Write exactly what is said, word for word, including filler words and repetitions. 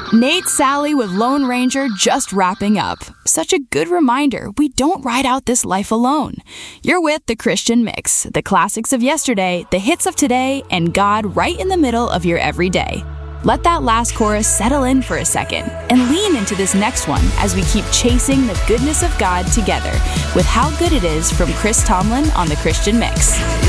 Nate Sally with Lone Ranger just wrapping up. Such a good reminder, we don't ride out this life alone. You're with The Christian Mix, the classics of yesterday, the hits of today, and God right in the middle of your everyday. Let that last chorus settle in for a second and lean into this next one as we keep chasing the goodness of God together with How Good It Is from Chris Tomlin on The Christian Mix.